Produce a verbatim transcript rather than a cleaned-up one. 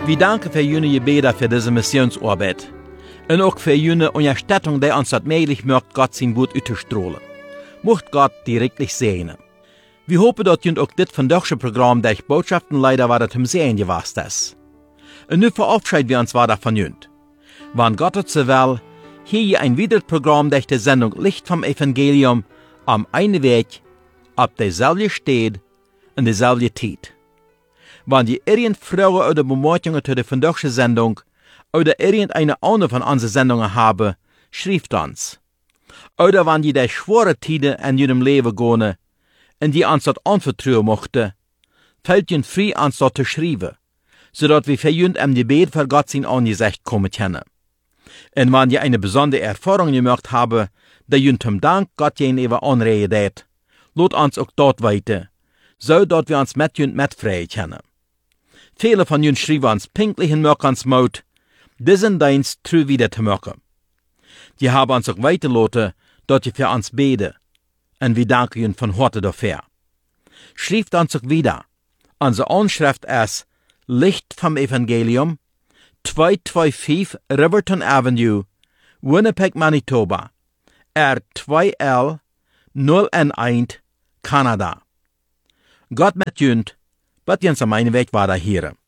Wir danken für jene Gebete für diese Missionsarbeit. Und auch für jene Unterstützung, die uns das möglich macht, Gott sein Wort auszustrahlen. Mocht Gott die wirklich segnen. Wir hoffen, dass ihr auch das vandaagse Programm durch Botschaftenleider war, das im Sehen gewast ist. Und nun verabschieden wir uns weiter von jünd. Wann Gott es so will, hier je ein weiteres Programm durch die Sendung Licht vom Evangelium am einen Weg, ab derselbe steht und derselbe Zeit. Wenn ihr irgend Fragen oder Bemerkungen zu der vandaagse Sendung oder irgendeine andere von unseren Sendungen haben, schreibt uns. Oder wenn ihr durch schwere Zeiten in eurem Leben gehen und die uns das anvertrauen möchte, fällt ihr frei, uns das zu schreiben, sodass wir für ihr im Gebet für Gott sein Angesicht kommen können. Und wenn ihr eine besondere Erfahrung gemacht habt, die ihr zum Dank Gott gegenüber anregen dat, lot uns auch dort weiter, so dass wir uns mit ihr mitfreien können. Viele von ihnen schreiben uns pinklich in Mörkans Mut, diesen Dienst treu wieder zu machen. Die haben uns auch weitergelassen, dass ihr für uns beten, und wir danken ihnen von Harte dafür. Schreibt uns auch wieder. Unsere Anschrift ist Licht vom Evangelium, zweihunderfünfundzweißig Riverton Avenue, Winnipeg, Manitoba, R zwei L null eins, Kanada. Gott mit jünd, wird uns am einen Weg weiter hören.